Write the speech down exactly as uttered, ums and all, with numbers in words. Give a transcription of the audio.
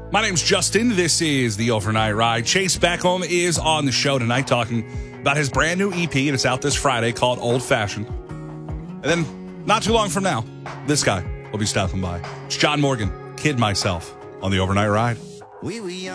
My name's Justin. This is the Overnight Ride. Chase Beckham is on the show tonight talking about his brand new E P, and it's out this Friday, called Old Fashioned. And then, not too long from now, this guy will be stopping by. It's John Morgan, Kid Myself, on the Overnight Ride. We were young.